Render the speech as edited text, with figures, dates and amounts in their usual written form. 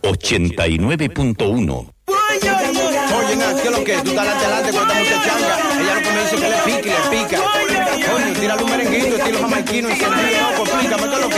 89.1. Oye, ¿qué es lo que? Tú estás adelante con esta muchachanga. Ella lo que me dice que le pica y le pica. Coño, tírale un merenguito, estilo jamaiquino, encendido. Pues explícame qué es lo que.